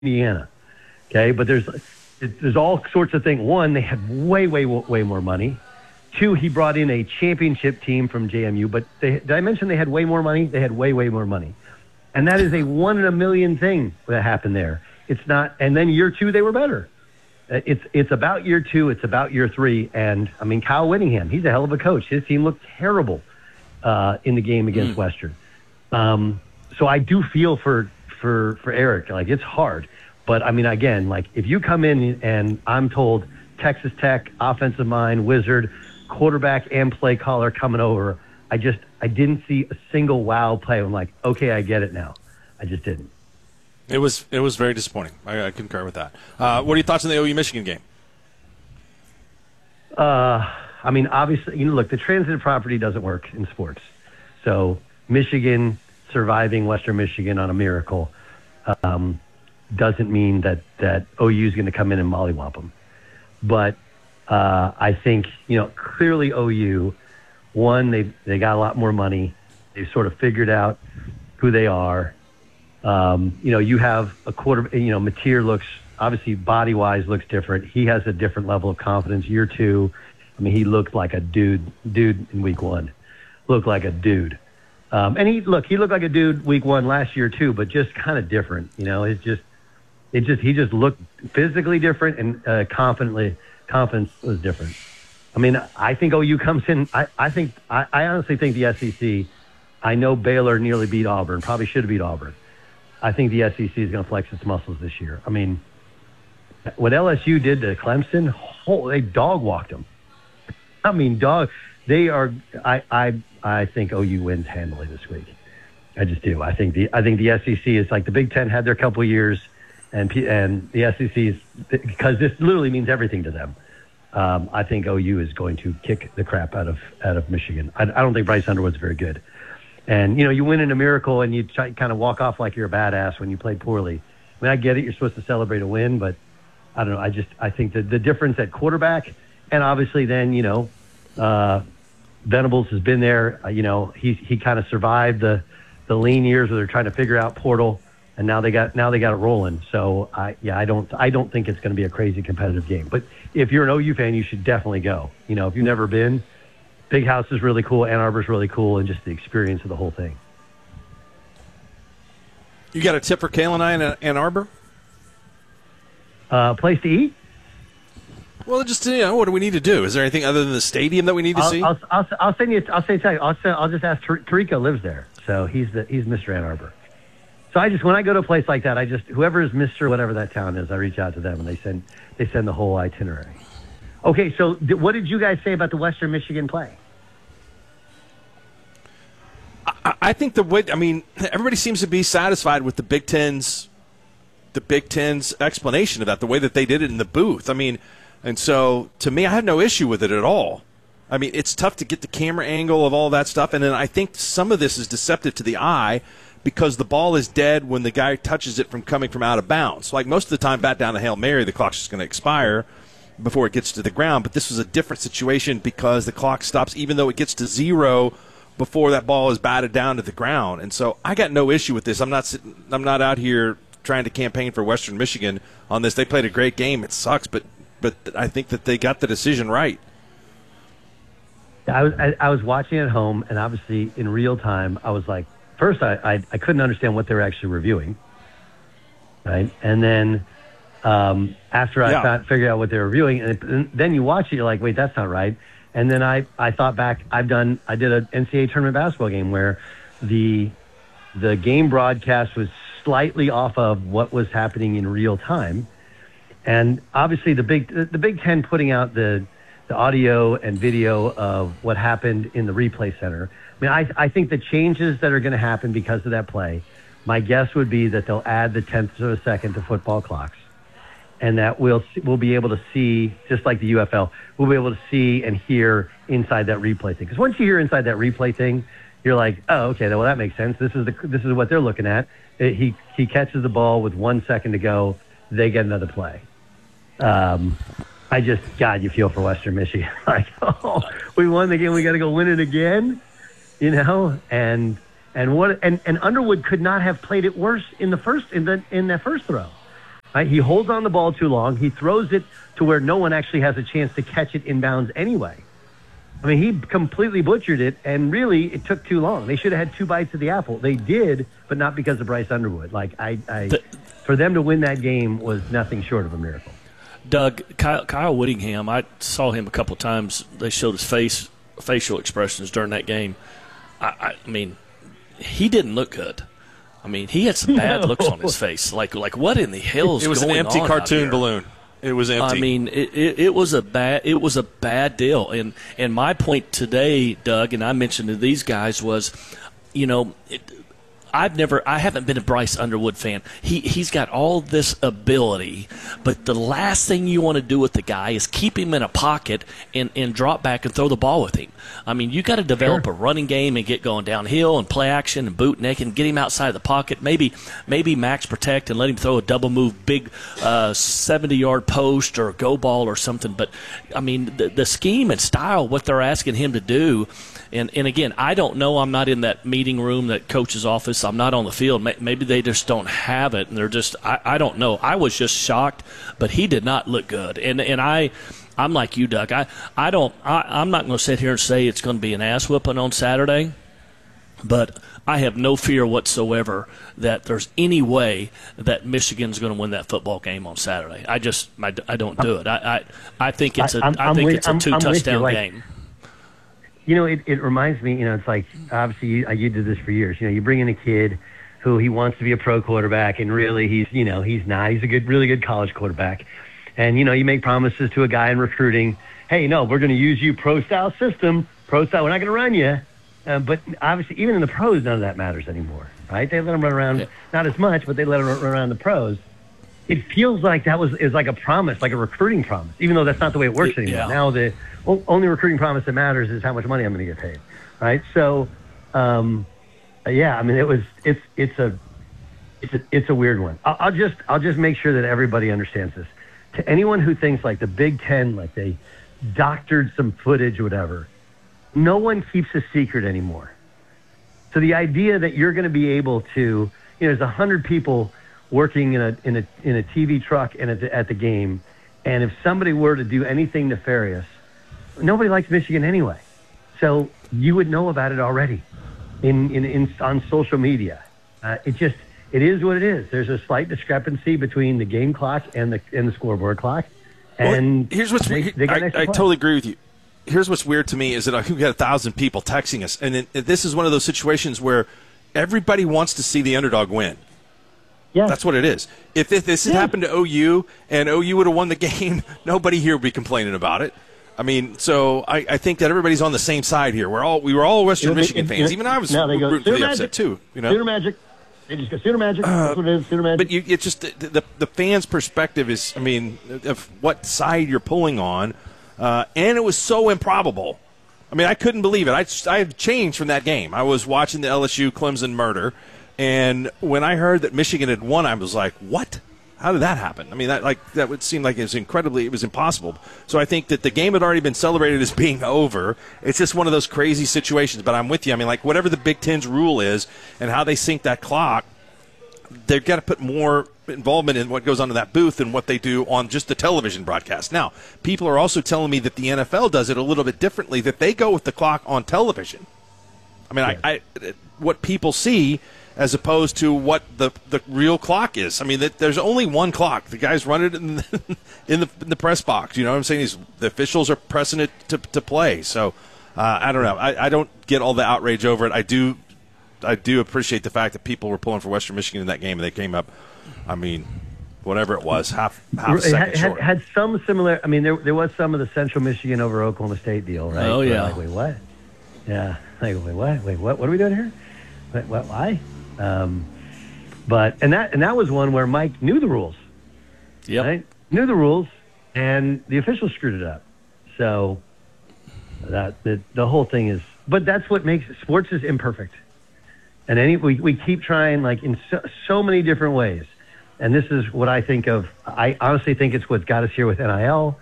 Indiana. Okay, but there's all sorts of things. One, they had way more money. Two, he brought in a championship team from JMU. But did I mention they had way more money? They had way more money, and that is a 1 in a million thing that happened there. It's not. And then year two, they were better. It's about year two. It's about year three. And I mean, Kyle Whittingham, he's a hell of a coach. His team looked terrible in the game against Western. So I do feel for Eric. Like, it's hard. But, I mean, again, like, if you come in and I'm told Texas Tech, offensive mind, wizard, quarterback, and play caller coming over, I didn't see a single wow play. I'm like, okay, I get it now. I just didn't. It was very disappointing. I concur with that. What are your thoughts on the OU-Michigan game? I mean, obviously, look, the transitive property doesn't work in sports. So Michigan surviving Western Michigan on a miracle doesn't mean that OU is going to come in and mollywop them. But I think, clearly OU, one, they got a lot more money. They've sort of figured out who they are. You have a quarter, Mateer looks, obviously body-wise looks different. He has a different level of confidence. Year two, I mean, he looked like a dude in week one. Looked like a dude. And he looked like a dude week one last year too, but just kind of different. He just looked physically different, and confidence was different. I mean, I think OU comes in. I honestly think the SEC. I know Baylor nearly beat Auburn, probably should have beat Auburn. I think the SEC is going to flex its muscles this year. I mean, what LSU did to Clemson, they dog walked them. I mean, they are. I think OU wins handily this week. I just do. I think the SEC is like the Big Ten had their couple of years, and the SEC is, because this literally means everything to them. I think OU is going to kick the crap out of Michigan. I don't think Bryce Underwood's very good. And, you win in a miracle and you kind of walk off like you're a badass when you play poorly. I mean, I get it. You're supposed to celebrate a win, but I don't know. I think that the difference at quarterback, and obviously then, Venables has been there. He kind of survived the lean years where they're trying to figure out portal, and now they got it rolling. So I don't think it's going to be a crazy competitive game. But if you're an OU fan, you should definitely go. If you've never been, Big House is really cool. Ann Arbor's really cool, and just the experience of the whole thing. You got a tip for Kale and I in Ann Arbor? Place to eat? Well, just what do we need to do? Is there anything other than the stadium that we need to see? I'll send you. I'll just ask. Tariqa lives there, so he's Mr. Ann Arbor. So when I go to a place like that, whoever is Mr. whatever that town is, I reach out to them and they send the whole itinerary. Okay, so what did you guys say about the Western Michigan play? I think everybody seems to be satisfied with the Big Ten's explanation of that, the way that they did it in the booth. I mean, and so to me, I have no issue with it at all. I mean, it's tough to get the camera angle of all that stuff, and then I think some of this is deceptive to the eye because the ball is dead when the guy touches it from coming from out of bounds. Like most of the time, bat down a Hail Mary, the clock's just going to expire before it gets to the ground. But this was a different situation because the clock stops even though it gets to zero before that ball is batted down to the ground. And so I got no issue with this. I'm not out here trying to campaign for Western Michigan on this. They played a great game. It sucks, but I think that they got the decision right. I was watching at home, and obviously in real time, I was like, first I couldn't understand what they were actually reviewing, right? And then after I figured out what they were reviewing, and then you watch it, you're like, wait, that's not right. And then I thought back, I did an NCAA tournament basketball game where the game broadcast was slightly off of what was happening in real time. And obviously the Big Ten putting out the audio and video of what happened in the replay center. I mean, I think the changes that are going to happen because of that play, my guess would be that they'll add the tenths of a second to football clocks. And that we'll be able to see, just like the UFL, we'll be able to see and hear inside that replay thing. Because once you hear inside that replay thing, you're like, oh, okay, well that makes sense. This is what they're looking at. He catches the ball with 1 second to go. They get another play. God, you feel for Western Michigan. Like, oh, we won the game. We got to go win it again, And Underwood could not have played it worse in that first throw. Right? He holds on the ball too long. He throws it to where no one actually has a chance to catch it inbounds anyway. I mean, he completely butchered it, and really, it took too long. They should have had 2 bites of the apple. They did, but not because of Bryce Underwood. Like, for them to win that game was nothing short of a miracle. Doug, Kyle Whittingham, I saw him a couple of times. They showed his facial expressions during that game. I mean, he didn't look good. I mean, he had some bad looks on his face. Like what in the hell is going on? It was an empty cartoon balloon. It was empty. I mean, it was a bad deal. And my point today, Doug, and I mentioned to these guys was, I haven't been a Bryce Underwood fan. He's got all this ability, but the last thing you want to do with the guy is keep him in a pocket and drop back and throw the ball with him. I mean, you got to develop a running game and get going downhill and play action and boot neck and get him outside of the pocket. Maybe max protect and let him throw a double move, big 70-yard post or go ball or something. But I mean, the scheme and style, what they're asking him to do. And again, I don't know. I'm not in that meeting room, that coach's office. I'm not on the field. Maybe they just don't have it, and they're just I don't know. I was just shocked, but he did not look good. And I'm like you, Doug. I'm not going to sit here and say it's going to be an ass whooping on Saturday, but I have no fear whatsoever that there's any way that Michigan's going to win that football game on Saturday. I don't do it. I think it's a 2-touchdown game. It reminds me, it's like, obviously you did this for years. You bring in a kid who he wants to be a pro quarterback, and really he's not. He's a really good college quarterback. And, you make promises to a guy in recruiting. Hey, no, we're going to use you pro-style system. Pro-style, we're not going to run you. But obviously, even in the pros, none of that matters anymore, right? They let him run around, not as much, but they let him run around the pros. It feels like is like a promise, like a recruiting promise, even though that's not the way it works anymore. Yeah. Now the only recruiting promise that matters is how much money I'm going to get paid, right? So, I mean, it's a weird one. I'll just make sure that everybody understands this. To anyone who thinks like the Big Ten, like they doctored some footage or whatever, no one keeps a secret anymore. So the idea that you're going to be able to, there's 100 people working in a TV truck and at the game, and if somebody were to do anything nefarious, nobody likes Michigan anyway. So you would know about it already on social media. It is what it is. There's a slight discrepancy between the game clock and the scoreboard clock. And here's what's I totally agree with you. Here's what's weird to me is that we've got 1,000 people texting us, and this is one of those situations where everybody wants to see the underdog win. Yeah, that's what it is. If this had happened to OU and OU would have won the game, nobody here would be complaining about it. I mean, so I think that everybody's on the same side here. We were all Western Michigan fans. Even I was rooting for the upset too. Sooner Magic. They just go Sooner Magic. That's what it is. Sooner Magic. But it's just the fans' perspective is, I mean, of what side you're pulling on, and it was so improbable. I mean, I couldn't believe it. I had changed from that game. I was watching the LSU Clemson murder. And when I heard that Michigan had won, I was like, what? How did that happen? I mean, that would seem like it was impossible. So I think that the game had already been celebrated as being over. It's just one of those crazy situations. But I'm with you. I mean, like, whatever the Big Ten's rule is and how they sync that clock, they've got to put more involvement in what goes on in that booth than what they do on just the television broadcast. Now, people are also telling me that the NFL does it a little bit differently, that they go with the clock on television. I mean, what people see as opposed to what the real clock is. I mean, there's only one clock. The guys run it in the press box. You know what I'm saying? The officials are pressing it to play. So I don't know. I don't get all the outrage over it. I do appreciate the fact that people were pulling for Western Michigan in that game, and they came up, I mean, whatever it was, half a second short. Had some similar. I mean, there was some of the Central Michigan over Oklahoma State deal, right? Oh yeah. Like, wait, what? Yeah. Like, wait, what? Wait, what? What are we doing here? What? Why? But that was one where Mike knew the rules. Yep. Right? Knew the rules, and the officials screwed it up. So the whole thing is. But that's what makes sports is imperfect. And we keep trying, like, in so many different ways. And this is what I think of. I honestly think it's what got us here with NIL.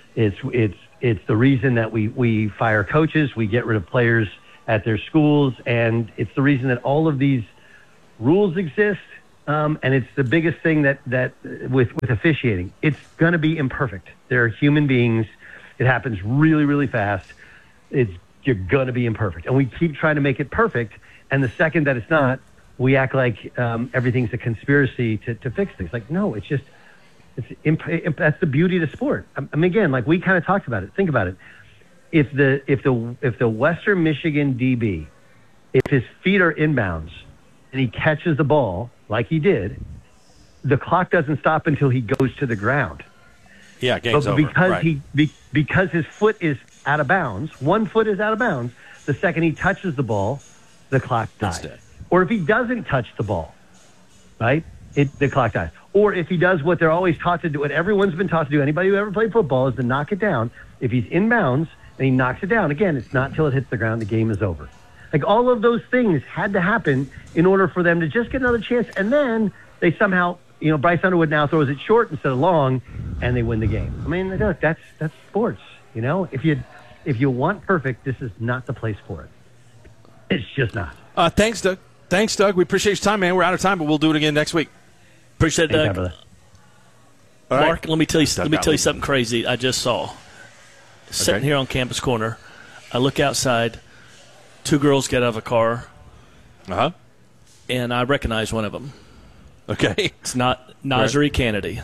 It's the reason that we fire coaches, we get rid of players at their schools, and it's the reason that all of these rules exist and it's the biggest thing that with officiating. It's going to be imperfect. They're human beings. It happens really, really fast. You're going to be imperfect. And we keep trying to make it perfect, and the second that it's not, we act like everything's a conspiracy to fix things. Like, no, it's just that's the beauty of the sport. I mean, again, like we kind of talked about it. Think about it. If the Western Michigan DB, if his feet are inbounds and he catches the ball like he did, the clock doesn't stop until he goes to the ground. Yeah, game's over. Because his foot is out of bounds, one foot is out of bounds, the second he touches the ball, the clock dies. Or if he doesn't touch the ball, right, the clock dies. Or if he does what they're always taught to do, what everyone's been taught to do, anybody who ever played football, is to knock it down. If he's inbounds and he knocks it down, again, it's not till it hits the ground, the game is over. Like, all of those things had to happen in order for them to just get another chance. And then they somehow, Bryce Underwood now throws it short instead of long, and they win the game. I mean, look, that's sports. If you want perfect, this is not the place for it. It's just not. Thanks, Doug. We appreciate your time, man. We're out of time, but we'll do it again next week. Appreciate it, Doug. Brother. Mark, let me tell you something crazy I just saw. Sitting here on Campus Corner, I look outside. Two girls get out of a car. Uh-huh. And I recognize one of them. Okay. It's not Nasri Kennedy.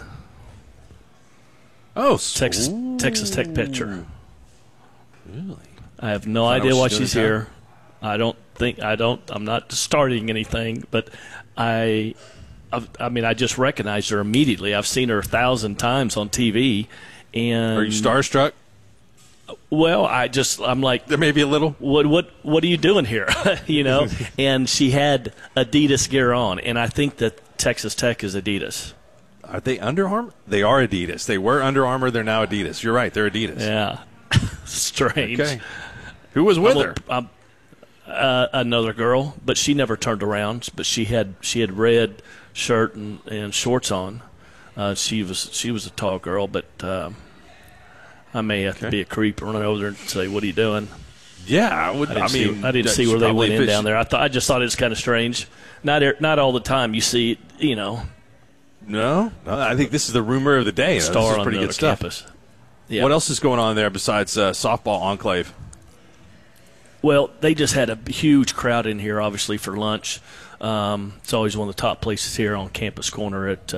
Oh, Texas Tech pitcher. Really? I have no idea why she's here. I'm not starting anything, but I just recognized her immediately. I've seen her 1,000 times on TV. And are you starstruck? Well, I'm like, there may be a little. What are you doing here? And she had Adidas gear on, and I think that Texas Tech is Adidas. Are they Under Armour? They are Adidas. They were Under Armour. They're now Adidas. You're right. They're Adidas. Yeah. Strange. Okay. Who was with her? Another girl, but she never turned around. But she had red shirt and shorts on. She was a tall girl, but I may have to be a creep and run over there and say, "What are you doing?" Yeah, I didn't see where they went in down there. I just thought it was kind of strange. Not all the time you see, No, I think this is the rumor of the day. Star this is on pretty the good stuff. campus. Yeah. What else is going on there besides softball enclave? Well, they just had a huge crowd in here, obviously, for lunch. It's always one of the top places here on Campus Corner at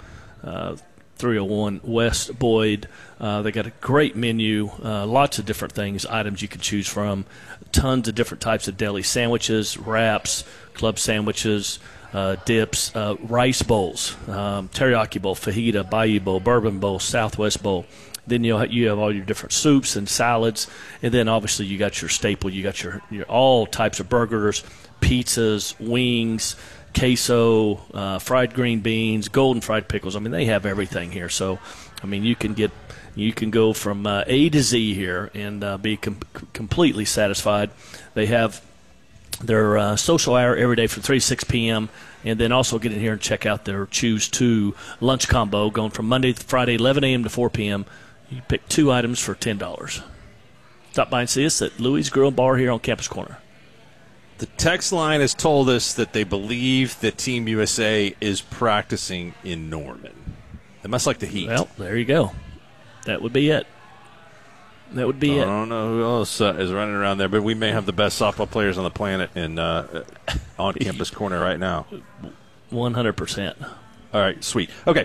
301 West Boyd. They got a great menu, lots of different things, items you can choose from, tons of different types of deli sandwiches, wraps, club sandwiches, dips, rice bowls, teriyaki bowl, fajita, Bayou bowl, bourbon bowl, Southwest bowl. Then you have all your different soups and salads, and then obviously you got your staple. You got your all types of burgers, pizzas, wings, queso, fried green beans, golden fried pickles. I mean, they have everything here. So, I mean, you can go from A to Z here and be completely satisfied. They have their social hour every day from 3 to 6 p.m., and then also get in here and check out their Choose 2 lunch combo going from Monday to Friday, 11 a.m. to 4 p.m. You pick 2 items for $10. Stop by and see us at Louis Grill and Bar here on Campus Corner. The text line has told us that they believe that Team USA is practicing in Norman. They must like the heat. Well, there you go. That would be it. I don't know who else is running around there, but we may have the best softball players on the planet on Campus Corner right now. 100%. All right, sweet. Okay.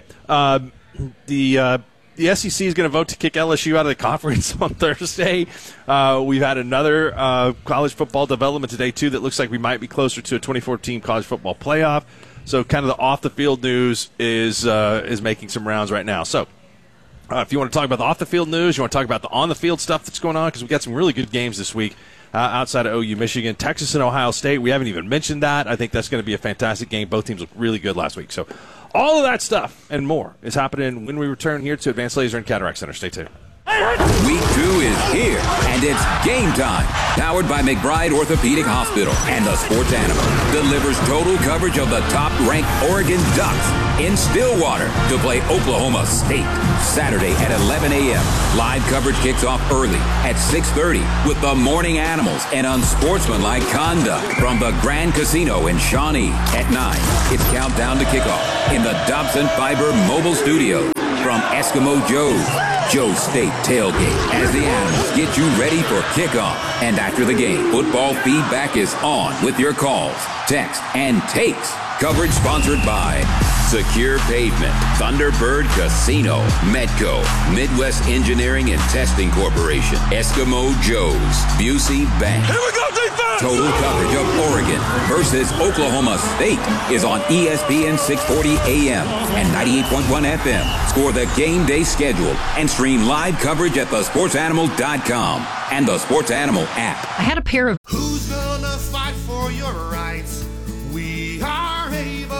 The SEC is going to vote to kick LSU out of the conference on Thursday. We've had another college football development today, too, that looks like we might be closer to a 2014 college football playoff. So kind of the off-the-field news is making some rounds right now. So if you want to talk about the off-the-field news, you want to talk about the on-the-field stuff that's going on, because we've got some really good games this week outside of OU, Michigan, Texas, and Ohio State. We haven't even mentioned that. I think that's going to be a fantastic game. Both teams looked really good last week. So all of that stuff and more is happening when we return here to Advanced Laser and Cataract Center. Stay tuned. Week 2 is here, and it's game time. Powered by McBride Orthopedic Hospital and the Sports Animal. Delivers total coverage of the top-ranked Oregon Ducks in Stillwater to play Oklahoma State. Saturday at 11 a.m. Live coverage kicks off early at 6:30 with the Morning Animals and unsportsmanlike conduct from the Grand Casino in Shawnee. At 9, it's countdown to kickoff in the Dobson Fiber Mobile Studios. From Eskimo Joe's State Tailgate, as the Animals get you ready for kickoff. And after the game, football feedback is on with your calls, text, and takes. Coverage sponsored by Secure Pavement, Thunderbird Casino, Medco, Midwest Engineering and Testing Corporation, Eskimo Joe's, Busey Bank. Here we go, defense! Total coverage of Oregon versus Oklahoma State is on ESPN 640 AM and 98.1 FM. Score the game day schedule and stream live coverage at thesportsanimal.com and the Sports Animal app. I had a pair of... Who's gonna fight for your rights? We are able.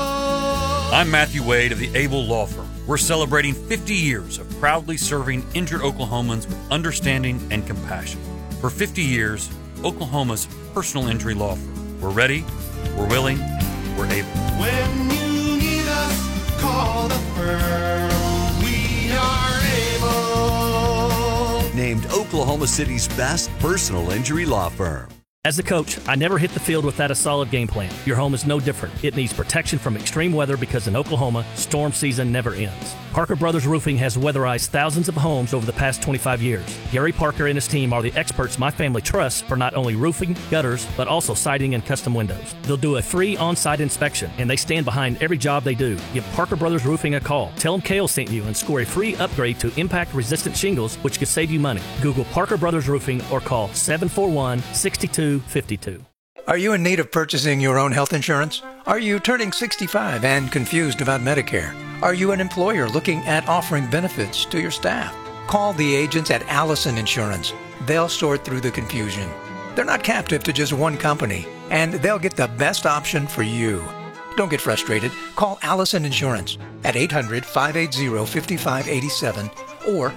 I'm Matthew Wade of the Able Law Firm. We're celebrating 50 years of proudly serving injured Oklahomans with understanding and compassion. For 50 years, Oklahoma's personal injury law firm. We're ready, we're willing, we're able. When you need us, call the firm. We are able. Named Oklahoma City's best personal injury law firm. As a coach, I never hit the field without a solid game plan. Your home is no different. It needs protection from extreme weather because in Oklahoma, storm season never ends. Parker Brothers Roofing has weatherized thousands of homes over the past 25 years. Gary Parker and his team are the experts my family trusts for not only roofing, gutters, but also siding and custom windows. They'll do a free on-site inspection, and they stand behind every job they do. Give Parker Brothers Roofing a call. Tell them Kale sent you and score a free upgrade to impact-resistant shingles, which could save you money. Google Parker Brothers Roofing or call 741-6252. Are you in need of purchasing your own health insurance? Are you turning 65 and confused about Medicare? Are you an employer looking at offering benefits to your staff? Call the agents at Allison Insurance. They'll sort through the confusion. They're not captive to just one company, and they'll get the best option for you. Don't get frustrated. Call Allison Insurance at 800-580-5587 or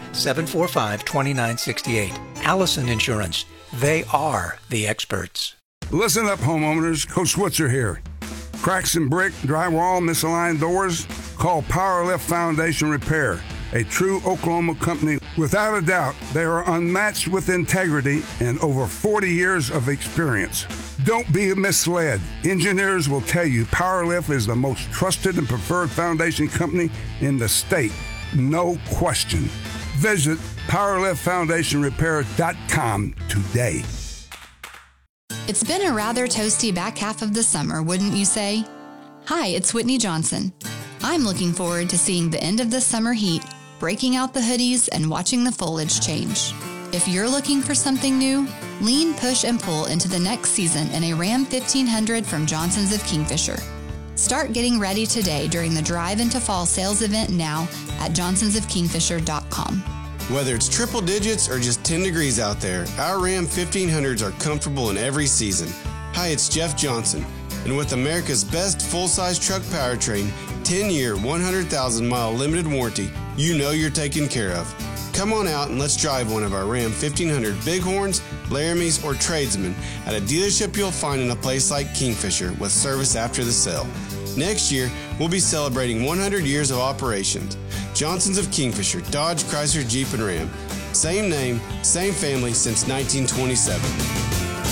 745-2968. Allison Insurance. They are the experts. Listen up, homeowners. Coach Switzer here. Cracks in brick, drywall, misaligned doors? Call Powerlift Foundation Repair, a true Oklahoma company. Without a doubt, they are unmatched with integrity and over 40 years of experience. Don't be misled. Engineers will tell you Powerlift is the most trusted and preferred foundation company in the state. No question. Visit PowerliftFoundationRepair.com today. It's been a rather toasty back half of the summer, wouldn't you say? Hi, it's Whitney Johnson. I'm looking forward to seeing the end of the summer heat, breaking out the hoodies, and watching the foliage change. If you're looking for something new, lean, push, and pull into the next season in a Ram 1500 from Johnson's of Kingfisher. Start getting ready today during the Drive into Fall sales event now at johnsonsofkingfisher.com. Whether it's triple digits or just 10 degrees out there, our Ram 1500s are comfortable in every season. Hi, it's Jeff Johnson, and with America's best full-size truck powertrain, 10-year, 100,000-mile limited warranty, you know you're taken care of. Come on out and let's drive one of our Ram 1500 Bighorns, Laramies, or Tradesmen at a dealership you'll find in a place like Kingfisher with service after the sale. Next year, we'll be celebrating 100 years of operations. Johnson's of Kingfisher, Dodge, Chrysler, Jeep, and Ram. Same name, same family since 1927.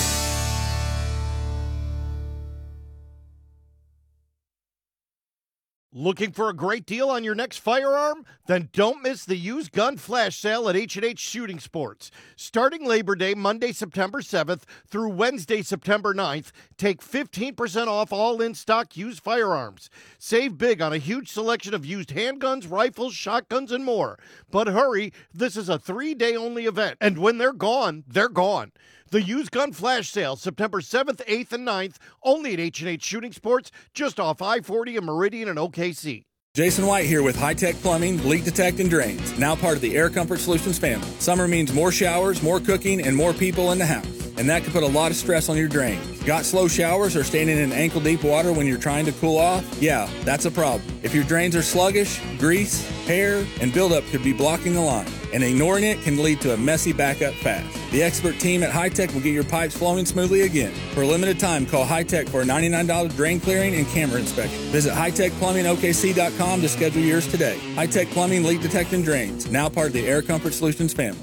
Looking for a great deal on your next firearm? Then don't miss the used gun flash sale at H&H Shooting Sports. Starting Labor Day, Monday, September 7th through Wednesday, September 9th, take 15% off all in-stock used firearms. Save big on a huge selection of used handguns, rifles, shotguns, and more. But hurry, this is a 3-day only event, and when they're gone, they're gone. The used gun flash sale, September 7th, 8th, and 9th, only at H&H Shooting Sports, just off I-40 and Meridian and OKC. Jason White here with High Tech Plumbing, Leak Detect and Drains, now part of the Air Comfort Solutions family. Summer means more showers, more cooking, and more people in the house. And that can put a lot of stress on your drains. Got slow showers or standing in ankle-deep water when you're trying to cool off? Yeah, that's a problem. If your drains are sluggish, grease, hair, and buildup could be blocking the line. and ignoring it can lead to a messy backup fast. The expert team at High Tech will get your pipes flowing smoothly again. For a limited time, call High Tech for a $99 drain clearing and camera inspection. Visit hightechplumbingokc.com to schedule yours today. High Tech Plumbing, Leak Detect and Drains, now part of the Air Comfort Solutions family.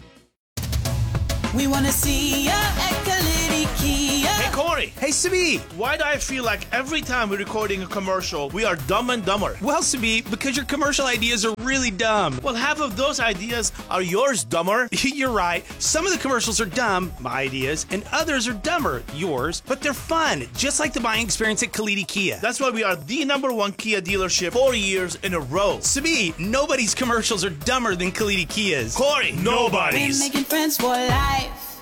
We want to see ya at Kalidi Kia. Hey, Corey. Hey, Sabi. Why do I feel like every time we're recording a commercial, we are dumb and dumber? Well, Sabi, because your commercial ideas are really dumb. Well, half of those ideas are yours, dumber. You're right. Some of the commercials are dumb, my ideas, and others are dumber, yours, but they're fun, just like the buying experience at Kalidi Kia. That's why we are the #1 Kia dealership 4 years in a row. Sabi, nobody's commercials are dumber than Kalidi Kia's. Corey, nobody's. We're making friends for life.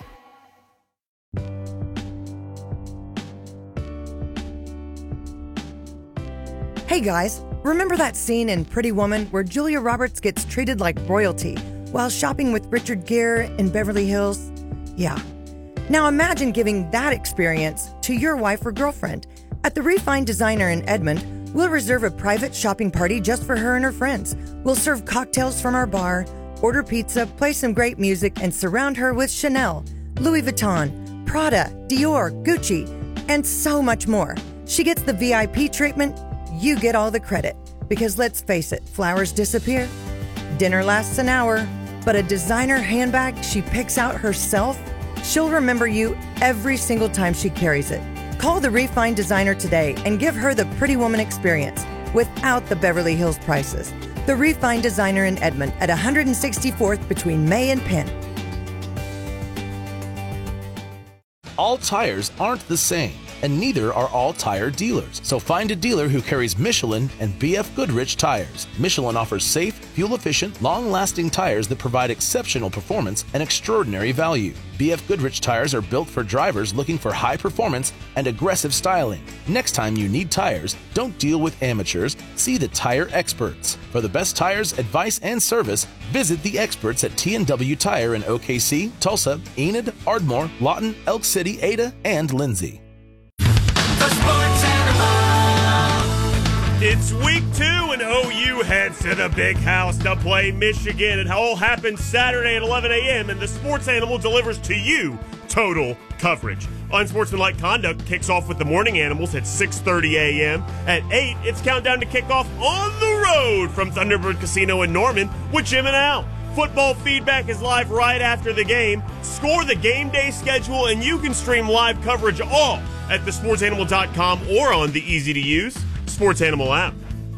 Hey guys, remember that scene in Pretty Woman where Julia Roberts gets treated like royalty while shopping with Richard Gere in Beverly Hills? Yeah. Now imagine giving that experience to your wife or girlfriend. At the Refined Designer in Edmond, we'll reserve a private shopping party just for her and her friends. We'll serve cocktails from our bar, order pizza, play some great music, and surround her with Chanel, Louis Vuitton, Prada, Dior, Gucci, and so much more. She gets the VIP treatment. You get all the credit. Because let's face it, flowers disappear. Dinner lasts an hour. But a designer handbag she picks out herself, she'll remember you every single time she carries it. Call the Refined Designer today and give her the Pretty Woman experience without the Beverly Hills prices. The Refined Designer in Edmond at 164th between May and Penn. All tires aren't the same, and neither are all tire dealers. So find a dealer who carries Michelin and BF Goodrich tires. Michelin offers safe, fuel-efficient, long-lasting tires that provide exceptional performance and extraordinary value. BF Goodrich tires are built for drivers looking for high performance and aggressive styling. Next time you need tires, don't deal with amateurs, see the tire experts. For the best tires, advice, and service, visit the experts at T&W Tire in OKC, Tulsa, Enid, Ardmore, Lawton, Elk City, Ada, and Lindsay. It's week 2 and OU heads to the big house to play Michigan. It all happens Saturday at 11 a.m. and the Sports Animal delivers to you total coverage. Unsportsmanlike Conduct kicks off with the Morning Animals at 6:30 a.m. At 8, it's countdown to kickoff on the road from Thunderbird Casino in Norman with Jim and Al. Football feedback is live right after the game. Score the game day schedule and you can stream live coverage all at thesportsanimal.com or on the easy-to-use Sports Animal app.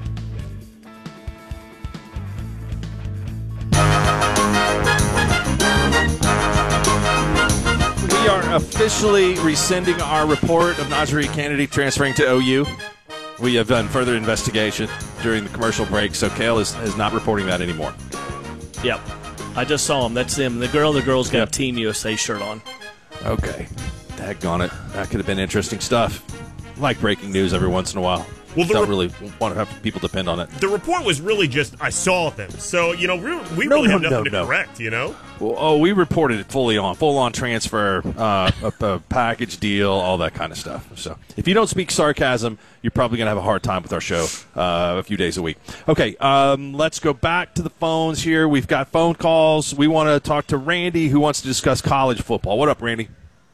We are officially rescinding our report of Najee Kennedy transferring to OU. We have done further investigation during the commercial break, so Kale is not reporting that anymore. Yep. I just saw him. That's him. The girl's got a Team USA shirt on. Okay. Daggone it. That could have been interesting stuff. I like breaking news every once in a while. Well, don't really want to have people depend on it. The report was really just, I saw them. So, we really have nothing to correct, Well, we reported it full-on transfer, a package deal, all that kind of stuff. So if you don't speak sarcasm, you're probably going to have a hard time with our show a few days a week. Okay, let's go back to the phones here. We've got phone calls. We want to talk to Randy, who wants to discuss college football. What up, Randy?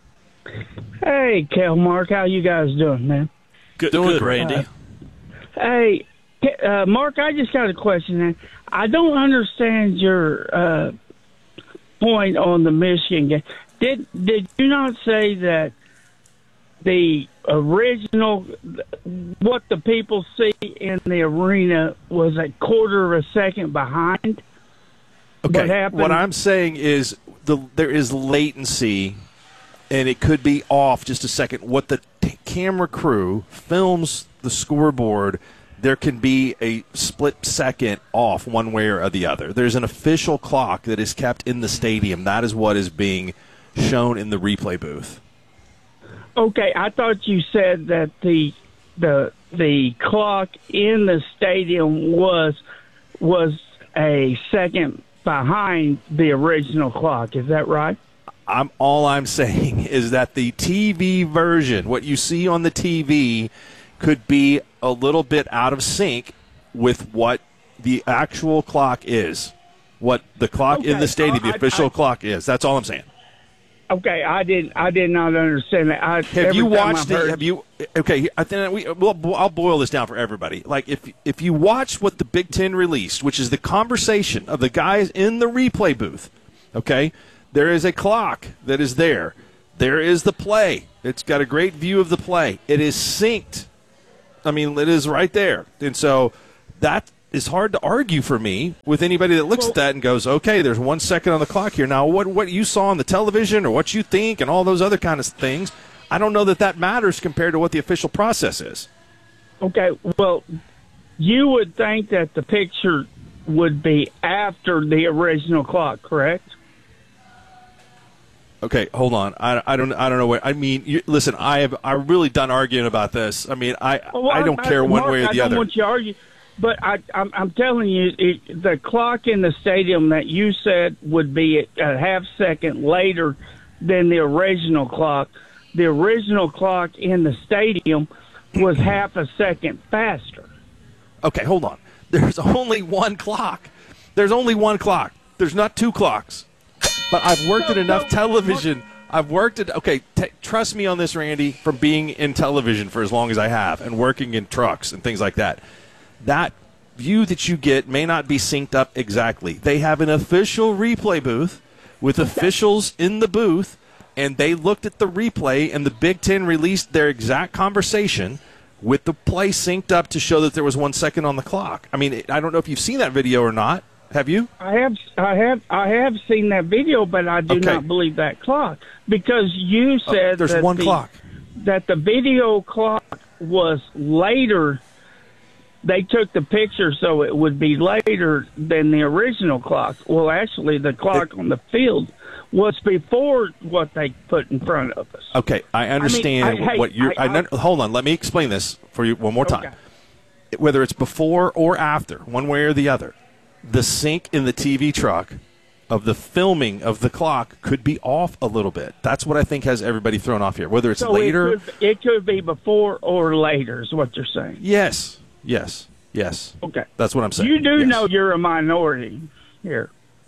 Hey, Kel, Mark, how you guys doing, man? Good, Randy. Hey, Mark, I just got a question, man. I don't understand your point on the Michigan game. Did you not say that the original, what the people see in the arena was a quarter of a second behind? Okay, what I'm saying is there is latency, and it could be off just a second. What the camera crew films the scoreboard, there can be a split second off one way or the other. There's an official clock that is kept in the stadium. That is what is being shown in the replay booth. Okay, I thought you said that the clock in the stadium was a second behind the original clock. Is that right? All I'm saying is that the TV version, what you see on the TV, could be a little bit out of sync with what the actual clock is. what the clock in the stadium, the official clock is. That's all I'm saying. Okay, I did not understand that. Have you watched the? Have you? Okay, I think I'll boil this down for everybody. Like if you watch what the Big Ten released, which is the conversation of the guys in the replay booth, okay, there is a clock that is there. There is the play. It's got a great view of the play. It is synced. I mean, it is right there, and so that is hard to argue for me with anybody that looks at that and goes, okay, there's 1 second on the clock here. Now, what you saw on the television or what you think and all those other kind of things, I don't know that matters compared to what the official process is. Okay, well, you would think that the picture would be after the original clock, correct? Okay, hold on. I don't know what I mean. Listen, I'm really done arguing about this. I mean, I don't care one way or the other. I don't want you to argue. But I'm telling you, the clock in the stadium that you said would be a half second later than the original clock. The original clock in the stadium was half a second faster. Okay, hold on. There's only one clock. There's only one clock. There's not two clocks. But I've worked in enough television. Trust me on this, Randy, from being in television for as long as I have and working in trucks and things like that. That view that you get may not be synced up exactly. They have an official replay booth with officials in the booth, and they looked at the replay, and the Big Ten released their exact conversation with the play synced up to show that there was 1 second on the clock. I mean, I don't know if you've seen that video or not. Have you? I have seen that video, but I do not believe that clock because you said there's one clock. That the video clock was later. They took the picture so it would be later than the original clock. Well, actually, the clock on the field was before what they put in front of us. Okay, I understand what you're. Hold on, let me explain this for you one more time. Okay. Whether it's before or after, one way or the other, the sync in the TV truck of the filming of the clock could be off a little bit. That's what I think has everybody thrown off here. Whether it's later, it could be before or later, is what you're saying. Yes. Okay. That's what I'm saying. You do know you're a minority here.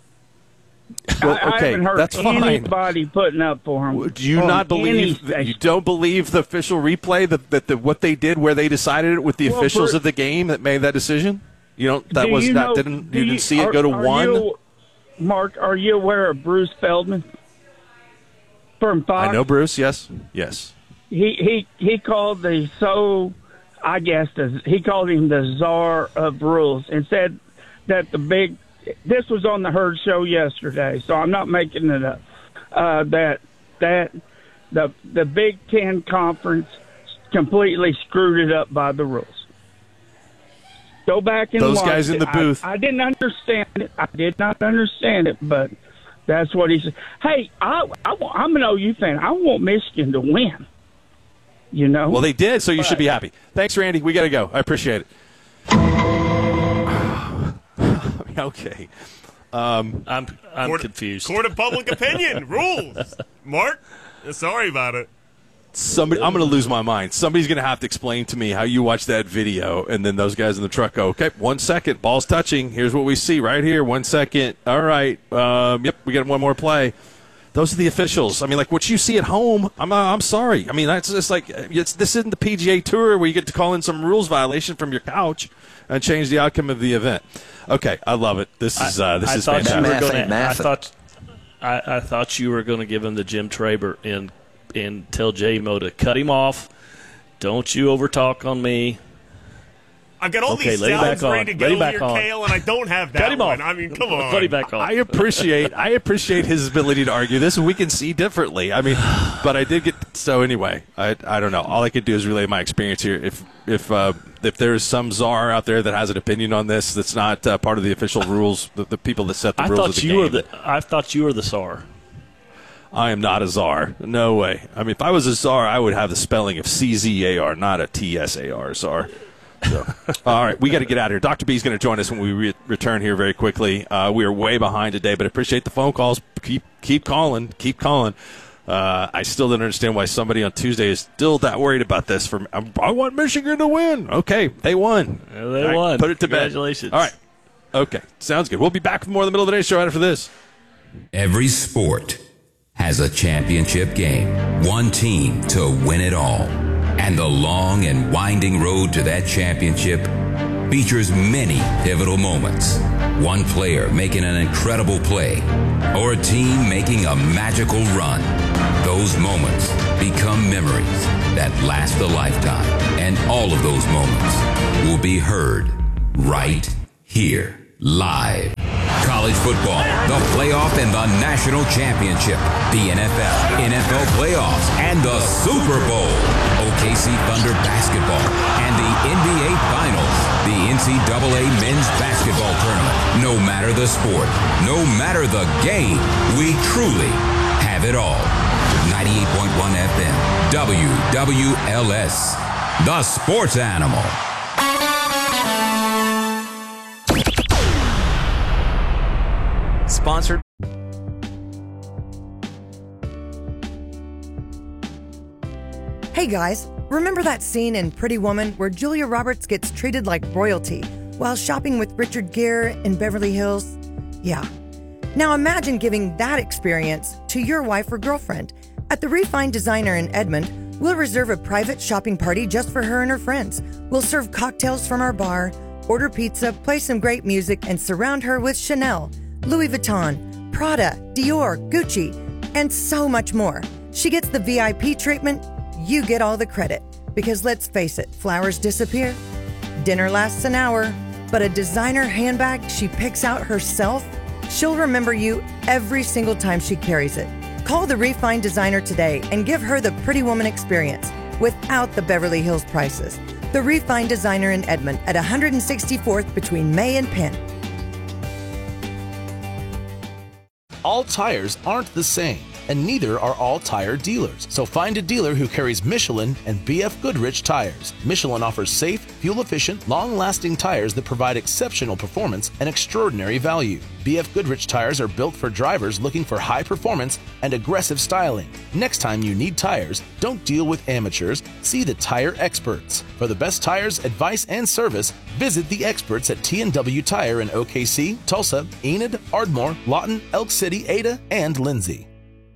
Well, I haven't heard that's fine. anybody putting up for him. Do you not believe? You don't believe the official replay that what they did, where they decided it with the officials of the game that made that decision? You don't. That was not. You didn't see it go to one. Mark, are you aware of Bruce Feldman from Fox? I know Bruce. Yes. He called he called him the czar of rules and said that this was on the Herd Show yesterday, so I'm not making it up, that the Big Ten Conference completely screwed it up by the rules. Go back and watch those guys in the booth. I didn't understand it. I did not understand it, but that's what he said. Hey, I'm an OU fan. I want Michigan to win. You know? Well, they did, so you should be happy. Thanks, Randy. We got to go. I appreciate it. Okay. I'm confused. Court of public opinion rules. Mark, sorry about it. I'm going to lose my mind. Somebody's going to have to explain to me how you watch that video, and then those guys in the truck go, okay, 1 second, ball's touching. Here's what we see right here, 1 second. All right. Yep, we got one more play. Those are the officials. I mean, like what you see at home, I'm sorry. I mean, that's just like this isn't the PGA Tour where you get to call in some rules violation from your couch and change the outcome of the event. Okay, I love it. This is fantastic. I thought you were going to give him the Jim Traber and tell J-Mo to cut him off. Don't you overtalk on me. I've got all these sounds ready to go here, Kale, and I don't have that one. I mean, come on. Put him back on. I appreciate his ability to argue this, and we can see differently. I mean, but I did get so anyway. I don't know. All I could do is relay my experience here. If there's some czar out there that has an opinion on this, that's not part of the official rules. The people that set the rules of the game. I thought you were the czar. I am not a czar. No way. I mean, if I was a czar, I would have the spelling of CZAR, not a TSAR czar. So, all right, we got to get out of here. Dr. B is going to join us when we return here very quickly. We are way behind today, but appreciate the phone calls. Keep calling. I still don't understand why somebody on Tuesday is still that worried about this. I want Michigan to win. Okay, they won. They won. Put it to bed. Congratulations. All right. Okay, sounds good. We'll be back with more of the Middle of the Day show right after this. Every sport has a championship game, one team to win it all. And the long and winding road to that championship features many pivotal moments. One player making an incredible play, or a team making a magical run. Those moments become memories that last a lifetime. And all of those moments will be heard right here, live. College football, the playoff and the national championship, the NFL playoffs, and the Super Bowl, OKC Thunder basketball, and the NBA Finals, the NCAA men's basketball tournament. No matter the sport, no matter the game, we truly have it all. 98.1 FM, WWLS, the Sports Animal. Sponsored. Hey guys, remember that scene in Pretty Woman where Julia Roberts gets treated like royalty while shopping with Richard Gere in Beverly Hills? Yeah. Now imagine giving that experience to your wife or girlfriend. At the Refined Designer in Edmond, we'll reserve a private shopping party just for her and her friends. We'll serve cocktails from our bar, order pizza, play some great music, and surround her with Chanel, Louis Vuitton, Prada, Dior, Gucci, and so much more. She gets the VIP treatment, you get all the credit. Because let's face it, flowers disappear, dinner lasts an hour, but a designer handbag she picks out herself, she'll remember you every single time she carries it. Call the Refined Designer today and give her the Pretty Woman experience without the Beverly Hills prices. The Refined Designer in Edmond at 164th between May and Penn. All tires aren't the same, and neither are all tire dealers. So find a dealer who carries Michelin and BF Goodrich tires. Michelin offers safe, fuel-efficient, long-lasting tires that provide exceptional performance and extraordinary value. BF Goodrich tires are built for drivers looking for high performance and aggressive styling. Next time you need tires, don't deal with amateurs, see the tire experts. For the best tires, advice, and service, visit the experts at T&W Tire in OKC, Tulsa, Enid, Ardmore, Lawton, Elk City, Ada, and Lindsay.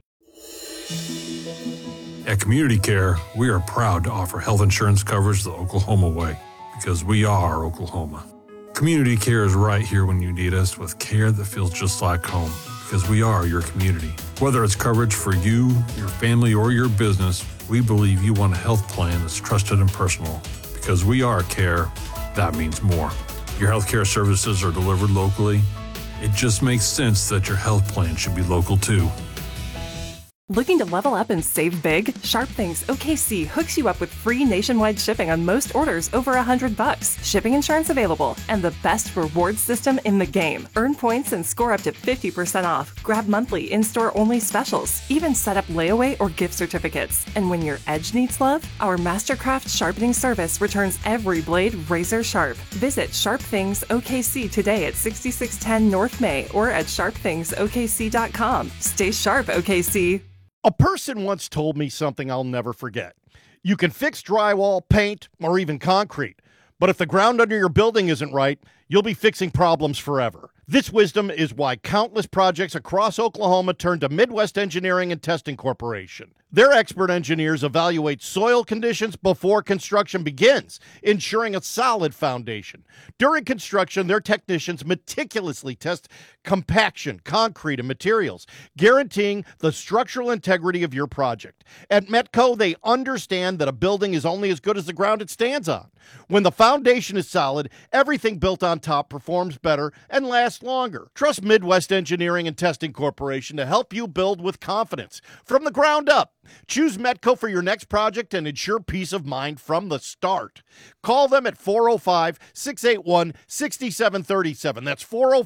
At Community Care, we are proud to offer health insurance coverage the Oklahoma way, because we are Oklahoma. Community Care is right here when you need us, with care that feels just like home, because we are your community. Whether it's coverage for you, your family, or your business, we believe you want a health plan that's trusted and personal. Because we are care, that means more. Your healthcare services are delivered locally. It just makes sense that your health plan should be local too. Looking to level up and save big? Sharp Things OKC hooks you up with free nationwide shipping on most orders over $100. Shipping insurance available, and the best reward system in the game. Earn points and score up to 50% off. Grab monthly in-store only specials. Even set up layaway or gift certificates. And when your edge needs love, our Mastercraft sharpening service returns every blade razor sharp. Visit Sharp Things OKC today at 6610 North May or at sharpthingsokc.com. Stay sharp, OKC. A person once told me something I'll never forget. You can fix drywall, paint, or even concrete, but if the ground under your building isn't right, you'll be fixing problems forever. This wisdom is why countless projects across Oklahoma turn to Midwest Engineering and Testing Corporation. Their expert engineers evaluate soil conditions before construction begins, ensuring a solid foundation. During construction, their technicians meticulously test compaction, concrete, and materials, guaranteeing the structural integrity of your project. At Metco, they understand that a building is only as good as the ground it stands on. When the foundation is solid, everything built on top performs better and lasts longer. Trust Midwest Engineering and Testing Corporation to help you build with confidence from the ground up. Choose Metco for your next project and ensure peace of mind from the start. Call them at 405-681-6737. That's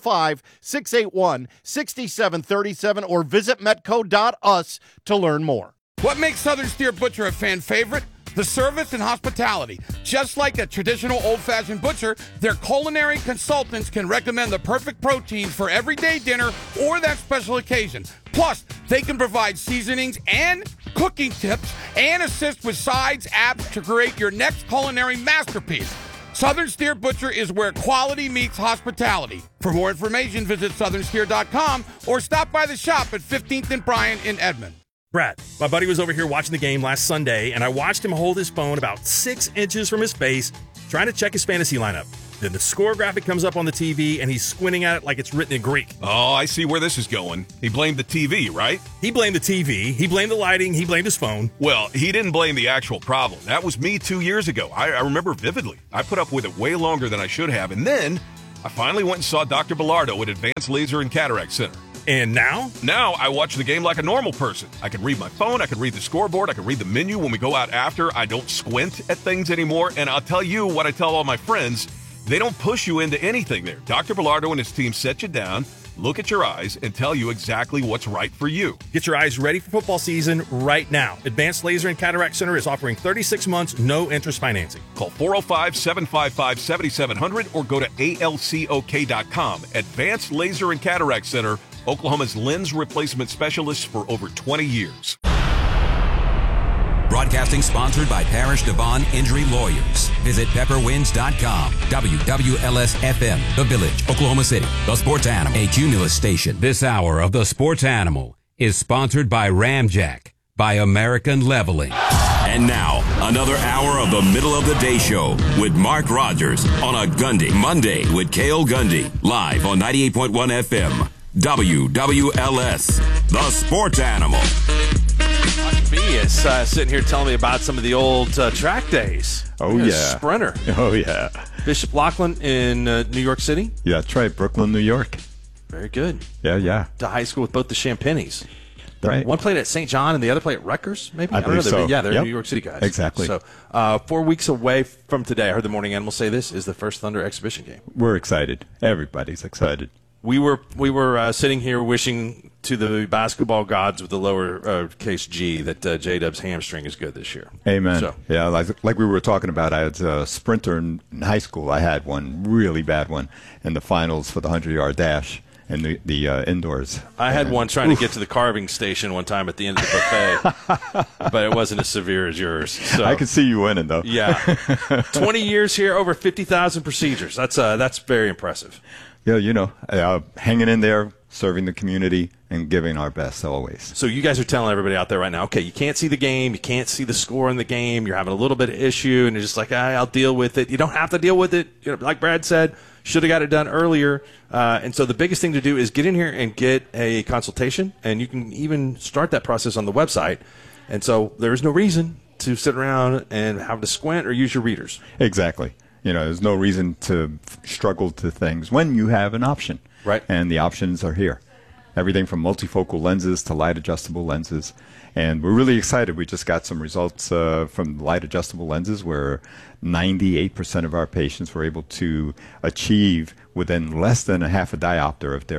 405-681-6737, or visit metco.us to learn more. What makes Southern Steer Butcher a fan favorite? The service and hospitality. Just like a traditional old-fashioned butcher, their culinary consultants can recommend the perfect proteins for everyday dinner or that special occasion. Plus, they can provide seasonings and cooking tips and assist with sides, apps to create your next culinary masterpiece. Southern Steer Butcher is where quality meets hospitality. For more information, visit southernsteer.com or stop by the shop at 15th and Bryant in Edmond. Brad, my buddy was over here watching the game last Sunday, and I watched him hold his phone about 6 inches from his face, trying to check his fantasy lineup. Then the score graphic comes up on the TV, and he's squinting at it like it's written in Greek. Oh, I see where this is going. He blamed the TV, right? He blamed the TV, he blamed the lighting, he blamed his phone. Well, he didn't blame the actual problem. That was me 2 years ago. I remember vividly. I put up with it way longer than I should have, and then I finally went and saw Dr. Bilardo at Advanced Laser and Cataract Center. And now? Now I watch the game like a normal person. I can read my phone, I can read the scoreboard, I can read the menu when we go out after. I don't squint at things anymore, and I'll tell you what I tell all my friends. They don't push you into anything there. Dr. Bilardo and his team set you down, look at your eyes, and tell you exactly what's right for you. Get your eyes ready for football season right now. Advanced Laser and Cataract Center is offering 36 months, no interest financing. Call 405-755-7700 or go to alcok.com. Advanced Laser and Cataract Center, Oklahoma's lens replacement specialists for over 20 years. Broadcasting sponsored by Parish Devon Injury Lawyers. Visit pepperwinds.com. WWLS-FM, The Village, Oklahoma City. The Sports Animal, a Cumulus station. This hour of The Sports Animal is sponsored by Ramjack, by American Leveling. And now, another hour of the Middle of the Day Show with Mark Rogers on a Gundy Monday with Cale Gundy. Live on 98.1 FM. WWLS, The Sports Animal. B is sitting here telling me about some of the old track days. Oh, yeah. Sprinter. Oh, yeah. Bishop Lachlan in New York City. Yeah, that's right. Brooklyn, New York. Very good. Yeah. To high school with both the Champagnes. Right. One played at St. John and the other played at Rutgers, maybe? I don't know. believe so. Yeah, they're Yep. New York City guys. Exactly. So 4 weeks away from today, I heard the Morning Animal say this is the first Thunder exhibition game. We're excited. Everybody's excited. We were sitting here wishing to the basketball gods with the lower case G that J-Dub's hamstring is good this year. Amen. So. Yeah, like we were talking about, I had a sprinter in high school. I had one really bad one in the finals for the 100-yard dash in the indoors. I had one trying to get to the carving station one time at the end of the buffet, but it wasn't as severe as yours. So. I could see you winning, though. Yeah. 20 years here, over 50,000 procedures. That's very impressive. Yeah, hanging in there, serving the community, and giving our best always. So you guys are telling everybody out there right now, okay, you can't see the game, you can't see the score in the game, you're having a little bit of issue, and you're just like, I'll deal with it. You don't have to deal with it. Like Brad said, should have got it done earlier. And so the biggest thing to do is get in here and get a consultation, and you can even start that process on the website. And so there's no reason to sit around and have to squint or use your readers. Exactly. There's no reason to struggle to things when you have an option. Right. And the options are here. Everything from multifocal lenses to light adjustable lenses. And we're really excited. We just got some results from light adjustable lenses where 98% of our patients were able to achieve within less than a half a diopter of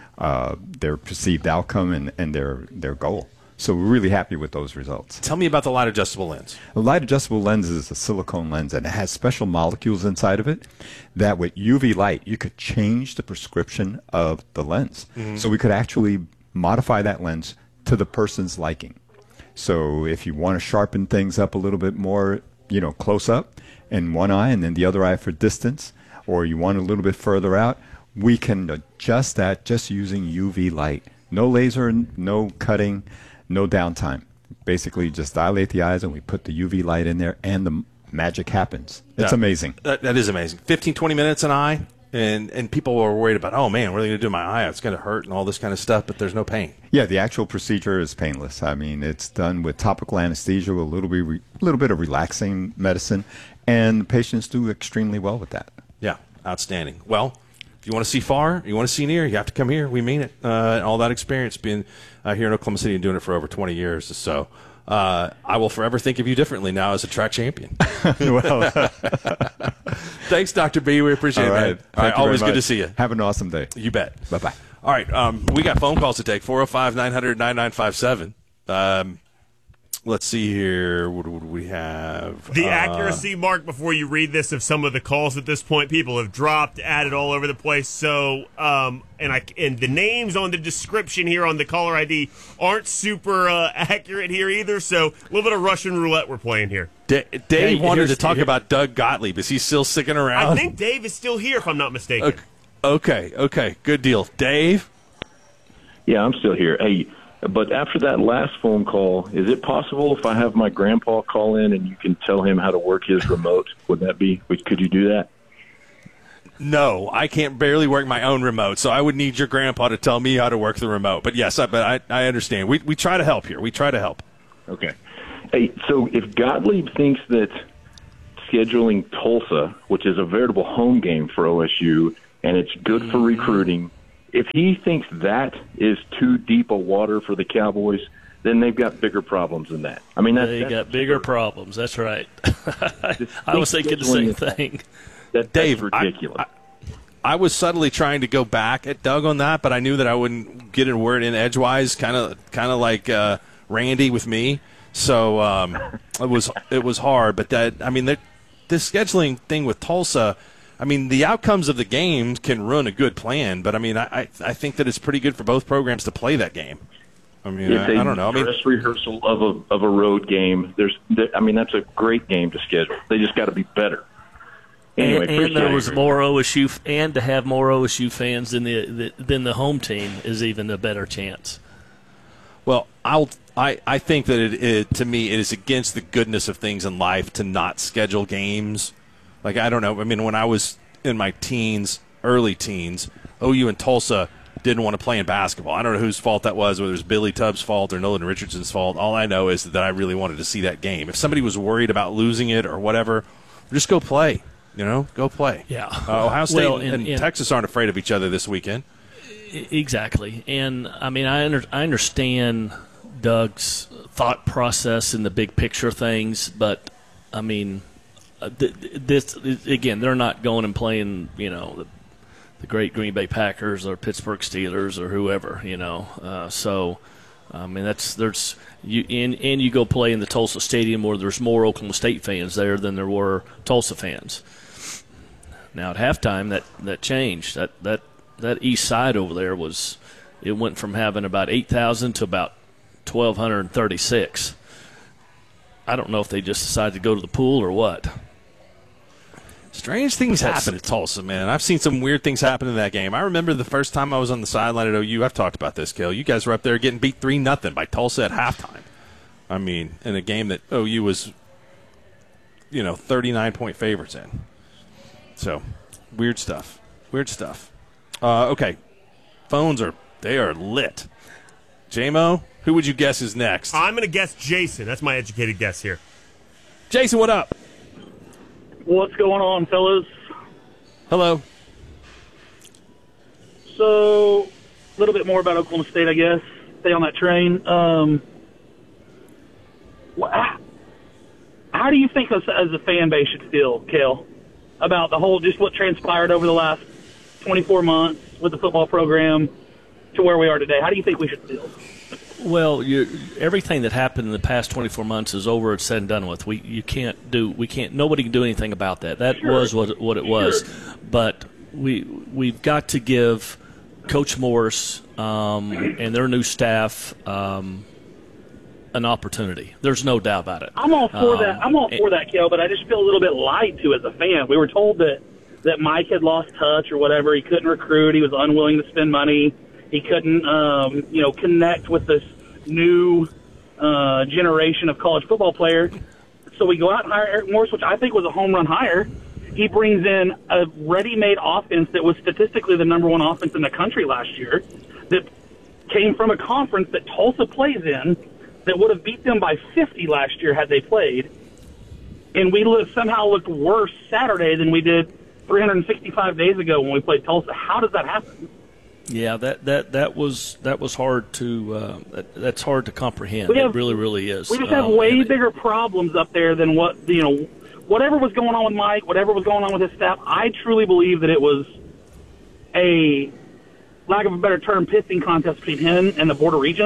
their perceived outcome and their goal. So we're really happy with those results. Tell me about the light adjustable lens. The light adjustable lens is a silicone lens, and it has special molecules inside of it that with UV light, you could change the prescription of the lens. Mm-hmm. So we could actually modify that lens to the person's liking. So if you want to sharpen things up a little bit more, close up in one eye and then the other eye for distance, or you want a little bit further out, we can adjust that just using UV light. No laser, no cutting, no downtime. Basically, just dilate the eyes and we put the UV light in there and the magic happens. It's amazing. That is amazing. 15, 20 minutes an eye, and people are worried about, oh, man, what are they going to do to my eye? It's going to hurt and all this kind of stuff, but there's no pain. Yeah, the actual procedure is painless. I mean, it's done with topical anesthesia, with a little bit of relaxing medicine, and patients do extremely well with that. Yeah, outstanding. Well, if you want to see far, you want to see near, you have to come here. We mean it. All that experience being here in Oklahoma City and doing it for over 20 years. So I will forever think of you differently now as a track champion. Thanks, Dr. B. We appreciate it, man. All right, always good to see you. Have an awesome day. You bet. Bye-bye. All right, we got phone calls to take, 405-900-9957. let's see here. What would we have? The accuracy, Mark, before you read this, of some of the calls at this point, people have dropped, added all over the place. So, and the names on the description here on the caller ID aren't super accurate here either. So, a little bit of Russian roulette we're playing here. Dave wanted to talk about Doug Gottlieb. Is he still sticking around? I think Dave is still here, if I'm not mistaken. Okay, good deal. Dave? Yeah, I'm still here. Hey, but after that last phone call, is it possible if I have my grandpa call in and you can tell him how to work his remote? Could you do that? No, I can't barely work my own remote, so I would need your grandpa to tell me how to work the remote. But yes, I understand. We try to help here. We try to help. Okay. Hey, so if Gottlieb thinks that scheduling Tulsa, which is a veritable home game for OSU, and it's good for recruiting, if he thinks that is too deep a water for the Cowboys, then they've got bigger problems than that. I mean, they got bigger problems. That's right. I was thinking the same thing. Dave, that's ridiculous. I was subtly trying to go back at Doug on that, but I knew that I wouldn't get a word in edgewise, kind of like Randy with me. So it was hard. But the scheduling thing with Tulsa, I mean, the outcomes of the game can ruin a good plan. But I mean, I think that it's pretty good for both programs to play that game. I mean, I don't know. Dress rehearsal of a road game. That's a great game to schedule. They just got to be better. Anyway, and there was more OSU, and to have more OSU fans than the home team is even a better chance. Well, I think that it to me it is against the goodness of things in life to not schedule games. Like, I don't know. I mean, when I was in my early teens, OU and Tulsa didn't want to play in basketball. I don't know whose fault that was, whether it was Billy Tubbs' fault or Nolan Richardson's fault. All I know is that I really wanted to see that game. If somebody was worried about losing it or whatever, just go play. Go play. Yeah. Ohio State and Texas aren't afraid of each other this weekend. Exactly. And, I mean, I understand Doug's thought process in the big picture things, but, I mean, this again, they're not going and playing, the great Green Bay Packers or Pittsburgh Steelers or whoever, So, I mean, you go play in the Tulsa Stadium where there's more Oklahoma State fans there than there were Tulsa fans. Now at halftime, that changed. That east side over there it went from having about 8,000 to about 1,236. I don't know if they just decided to go to the pool or what. Strange things happen at Tulsa, man. I've seen some weird things happen in that game. I remember the first time I was on the sideline at OU. I've talked about this, Kale. You guys were up there getting beat 3-0 by Tulsa at halftime. I mean, in a game that OU was, 39-point favorites in. So, weird stuff. Okay. Phones are lit. J-Mo, who would you guess is next? I'm going to guess Jason. That's my educated guess here. Jason, what up? What's going on, fellas? Hello. So, a little bit more about Oklahoma State, I guess. Stay on that train. How do you think us as a fan base should feel, Kel, about the whole, just what transpired over the last 24 months with the football program to where we are today? How do you think we should feel? Well, everything that happened in the past 24 months is over. It's said and done with. Nobody can do anything about that. That was what it was. But we've got to give Coach Morris and their new staff an opportunity. There's no doubt about it. I'm all for that. I'm all for that, Kel, but I just feel a little bit lied to as a fan. We were told that Mike had lost touch or whatever. He couldn't recruit. He was unwilling to spend money. He couldn't, connect with this new generation of college football players. So we go out and hire Eric Morris, which I think was a home run hire. He brings in a ready-made offense that was statistically the number one offense in the country last year, that came from a conference that Tulsa plays in, that would have beat them by 50 last year had they played. And we somehow looked worse Saturday than we did 365 days ago when we played Tulsa. How does that happen? Yeah, that was hard to that's hard to comprehend. It really, really is. We just have way bigger problems up there than whatever was going on with Mike, whatever was going on with his staff. I truly believe that it was a, lack of a better term, pissing contest between him and the Board of Regents.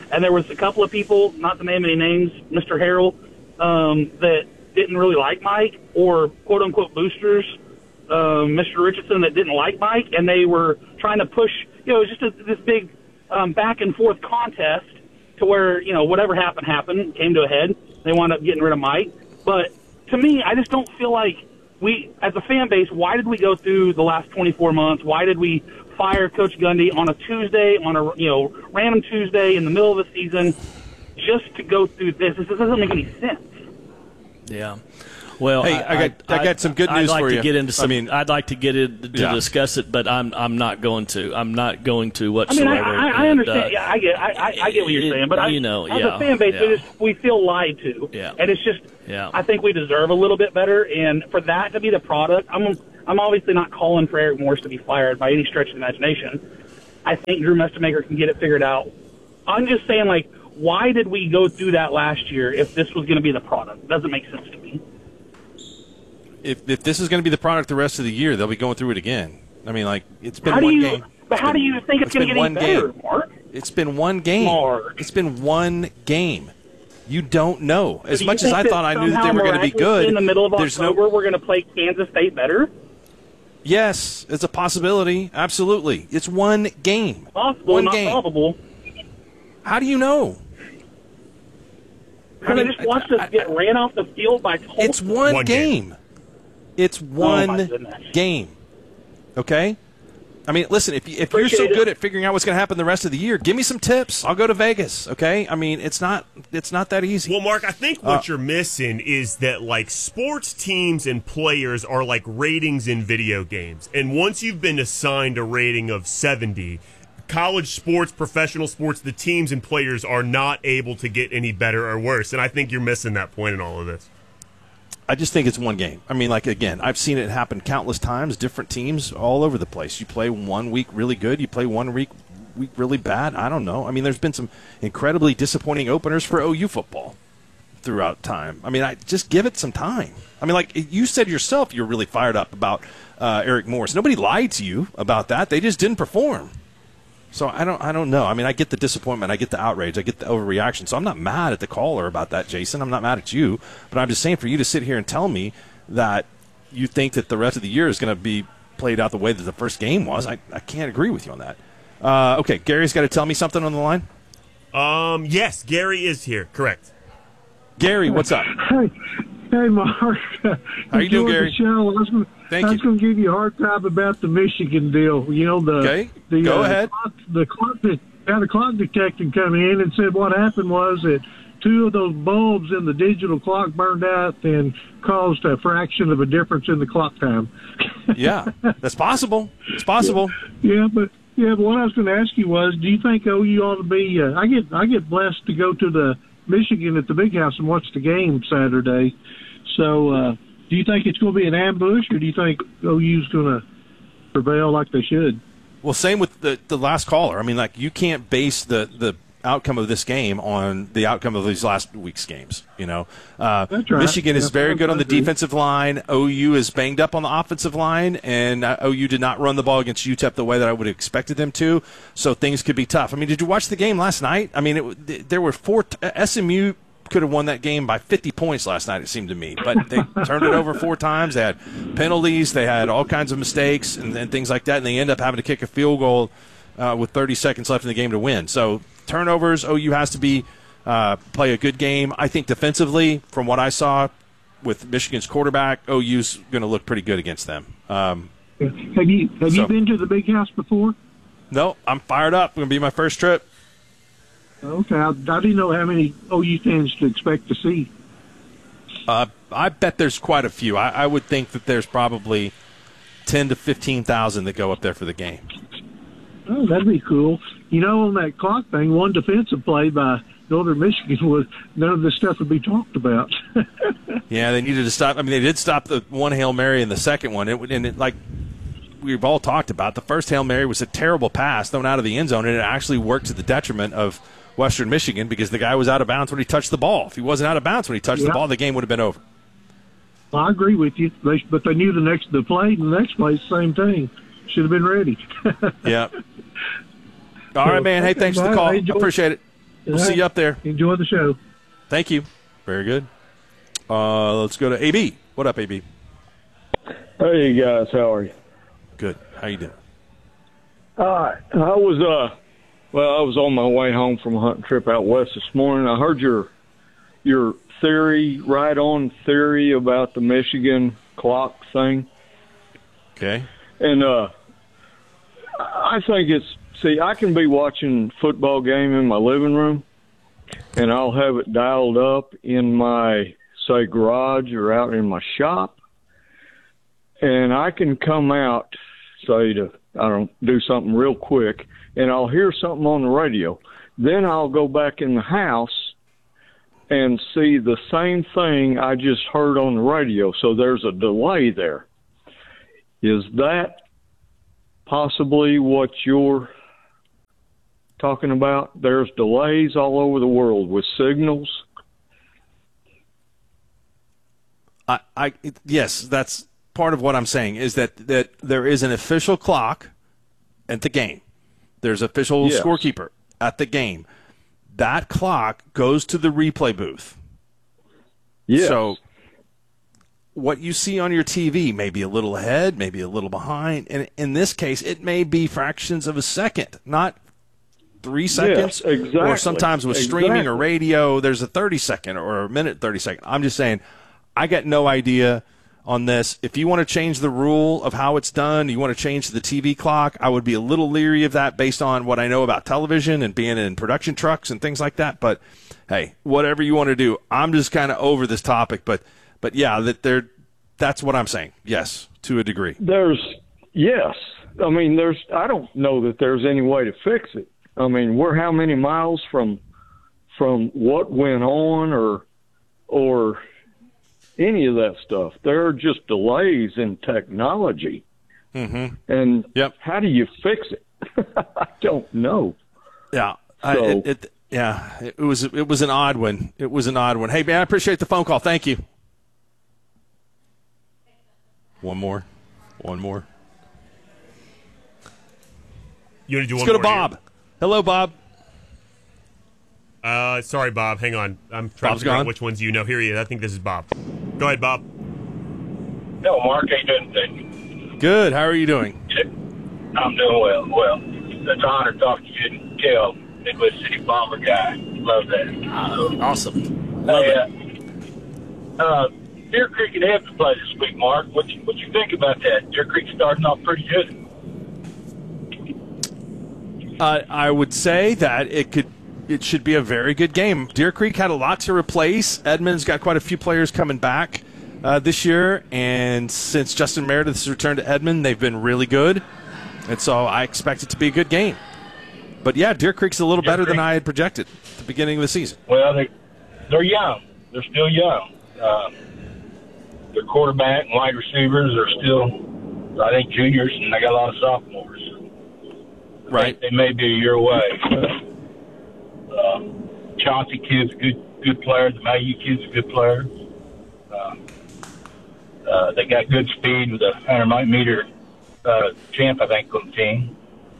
and there was a couple of people, not to name any names, Mr. Harrell, that didn't really like Mike, or quote-unquote boosters, Mr. Richardson, that didn't like Mike, and they were trying to push, it was just this big back-and-forth contest to where, whatever happened, came to a head. They wound up getting rid of Mike. But to me, I just don't feel like we, as a fan base, why did we go through the last 24 months? Why did we fire Coach Gundy on a Tuesday, on a random Tuesday in the middle of the season, just to go through this? This doesn't make any sense. Yeah. Well, hey, I got some good news for you. I'd like to get into discuss it, but I'm not going to. I'm not going to whatsoever. I understand. Yeah, I get what you're saying, but as a fan base, we feel lied to. Yeah. And it's just, I think we deserve a little bit better. And for that to be the product, I'm obviously not calling for Eric Morris to be fired by any stretch of the imagination. I think Drew Mestemaker can get it figured out. I'm just saying, why did we go through that last year if this was going to be the product? It doesn't make sense to me. If this is going to be the product the rest of the year, they'll be going through it again. I mean, it's been one game. But how do you think it's going to get any better, Mark? It's been one game. Mark. It's been one game. You don't know. As much as I thought I knew that they were going to be good, in the middle of there's October, we're going to play Kansas State better? Yes, it's a possibility. Absolutely. It's one game. Possible, not probable. How do you know? Because I just watched us get ran off the field by Tulsa. It's one game. It's one game. Okay? I mean, listen, if you're so good at figuring out what's going to happen the rest of the year, give me some tips. I'll go to Vegas, okay? I mean, it's not that easy. Well, Mark, I think what you're missing is that, sports teams and players are like ratings in video games. And once you've been assigned a rating of 70, college sports, professional sports, the teams and players are not able to get any better or worse. And I think you're missing that point in all of this. I just think it's one game. I mean, again, I've seen it happen countless times, different teams all over the place. You play 1 week really good, you play 1 week really bad. I don't know. I mean, there's been some incredibly disappointing openers for OU football throughout time. I mean, just give it some time. I mean, you said yourself, you're really fired up about Eric Morris. Nobody lied to you about that. They just didn't perform. So I don't know. I mean, I get the disappointment. I get the outrage. I get the overreaction. So I'm not mad at the caller about that, Jason. I'm not mad at you. But I'm just saying, for you to sit here and tell me that you think that the rest of the year is going to be played out the way that the first game was, I can't agree with you on that. Okay, Gary's got to tell me something on the line? Yes, Gary is here. Correct. Gary, what's up? Hey, Mark. How you doing, Gary? I was going to give you a hard time about the Michigan deal. Okay, go ahead. The clock detective come in and said what happened was that 2 of those bulbs in the digital clock burned out and caused a fraction of a difference in the clock time. Yeah, that's possible. It's possible. Yeah, but what I was going to ask you was, do you think OU ought to be? I get blessed to go to the Michigan at the Big House and watch the game Saturday. So, do you think it's going to be an ambush, or do you think OU's going to prevail like they should? Well, same with the last caller. I mean, you can't base the outcome of this game on the outcome of these last week's games. That's right. Michigan is very good on the defensive line. OU is banged up on the offensive line, and OU did not run the ball against UTEP the way that I would have expected them to. So things could be tough. I mean, did you watch the game last night? I mean, there were 4 SMU could have won that game by 50 points last night, it seemed to me. But they turned it over 4 times. They had penalties. They had all kinds of mistakes and things like that, and they end up having to kick a field goal with 30 seconds left in the game to win. So turnovers, OU has to play a good game. I think defensively, from what I saw with Michigan's quarterback, OU's going to look pretty good against them. Have you been to the Big House before? No, I'm fired up. It's going to be my first trip. Okay, I didn't know how many OU fans to expect to see. I bet there's quite a few. I would think that there's probably 10 to 15,000 that go up there for the game. Oh, that'd be cool. On that clock thing, one defensive play by Northern Michigan was none of this stuff would be talked about. Yeah, they needed to stop. I mean, they did stop the one Hail Mary in the second one. Like we've all talked about, the first Hail Mary was a terrible pass thrown out of the end zone, and it actually worked to the detriment of Western Michigan because the guy was out of bounds when he touched the ball. If he wasn't out of bounds when he touched the ball, the game would have been over. Well, I agree with you, but they knew the play, and the next play, same thing. Should have been ready. Yeah. All right, man. Hey, thanks for the call. I appreciate it. We'll see you up there. Enjoy the show. Thank you. Very good. Let's go to AB. What up, AB? Hey, guys. How are you? Good. How you doing? I was on my way home from a hunting trip out west this morning. I heard your theory, right-on theory about the Michigan clock thing. Okay. And I think I can be watching a football game in my living room, and I'll have it dialed up in my, say, garage or out in my shop, and I can come out, say, to do something real quick, and I'll hear something on the radio. Then I'll go back in the house and see the same thing I just heard on the radio. So there's a delay there. Is that possibly what you're talking about? There's delays all over the world with signals. Yes, that's part of what I'm saying, is that there is an official clock at the game. There's official scorekeeper at the game. That clock goes to the replay booth. Yes. So what you see on your TV may be a little ahead, maybe a little behind. And in this case, it may be fractions of a second, not 3 seconds. Yes, exactly. Or sometimes with streaming or radio, there's a 30-second or a minute 30-second. I'm just saying, I got no idea on this. If you want to change the rule of how it's done, you want to change the TV clock, I would be a little leery of that based on what I know about television and being in production trucks and things like that. But, hey, whatever you want to do, I'm just kind of over this topic. But yeah, that's what I'm saying. Yes, to a degree. Yes. I mean, I don't know that there's any way to fix it. I mean, we're how many miles from what went on or any of that stuff. There are just delays in technology. Mm-hmm. And how do you fix it? I don't know. Yeah. So, it was an odd one. It was an odd one. Hey, man, I appreciate the phone call. Thank you. One more. You want to do Let's one go to more Bob. here? Hello, Bob. Sorry, Bob. Hang on. I'm trying Bob's to figure out gone? which ones you know. Here he is. I think this is Bob. Go ahead, Bob. No, Mark, how you doing today? Good. How are you doing? I'm doing well. Well, it's an honor to talk to you and Kel, Midwest City Bomber guy. Love that. Awesome. Love it. Deer Creek and Evanston play this week, Mark. What you think about that? Deer Creek starting off pretty good. I would say that it should be a very good game. Deer Creek had a lot to replace. Edmond's got quite a few players coming back this year, and since Justin Meredith's returned to Edmond, they've been really good, and so I expect it to be a good game. But yeah, Deer Creek's a little better than I had projected at the beginning of the season. Well, they're young. They're still young. Their quarterback and wide receivers are still, I think, juniors, and they got a lot of sophomores. Right. They may be a year away. Chauncey kid's a good player. The Mayu kid's a good player. They got good speed with a 100-meter champ, I think, on the team.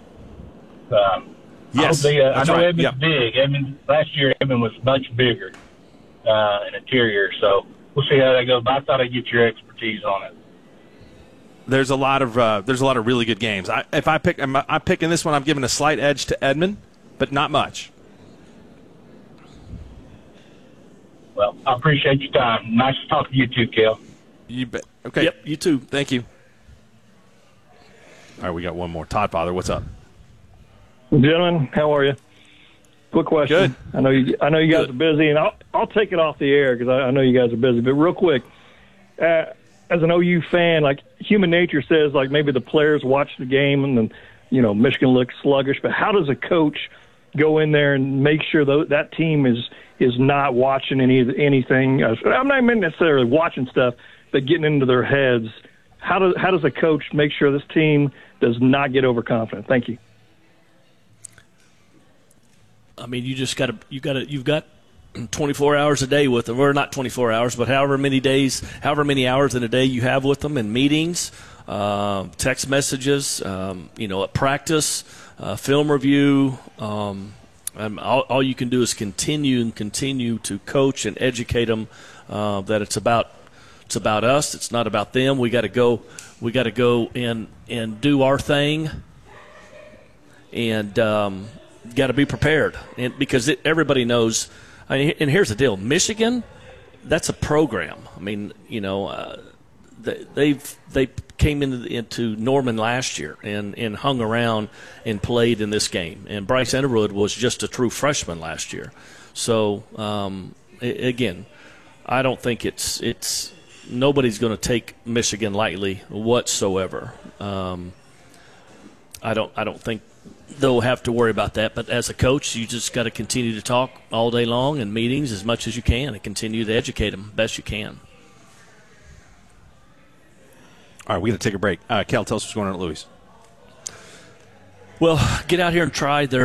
Yes, I know right. Edmond's big. Last year, Edmond was much bigger in interior, so we'll see how that goes. But I thought I'd get your expertise on it. There's a lot of really good games. I'm picking this one. I'm giving a slight edge to Edmond, but not much. Well, I appreciate your time. Nice to talk to you too, Kel. You bet. Okay. Yep, you too. Thank you. All right, we got one more. Todd Father, what's up? Gentlemen, how are you? Quick question. Good. I know you guys are busy, and I'll take it off the air because I know you guys are busy. But real quick, as an OU fan, like human nature says, like maybe the players watch the game and then Michigan looks sluggish. But how does a coach go in there and make sure that team is not watching anything? I'm not even necessarily watching stuff, but getting into their heads. How does a coach make sure this team does not get overconfident? Thank you. I mean, you've got 24 hours a day with them, or not 24 hours, but however many hours in a day you have with them in meetings, text messages, at practice, film review, All you can do is continue to coach and educate them that it's about us. It's not about them. We got to go and do our thing, and got to be prepared. And because everybody knows. And here's the deal: Michigan, that's a program. I mean, they came into Norman last year and hung around and played in this game. And Bryce Underwood was just a true freshman last year. So again, I don't think it's nobody's going to take Michigan lightly whatsoever. I don't think they'll have to worry about that. But as a coach, you just got to continue to talk all day long in meetings as much as you can and continue to educate them best you can. All right, we got to take a break. Cal, tell us what's going on at Louis. Well, get out here and try their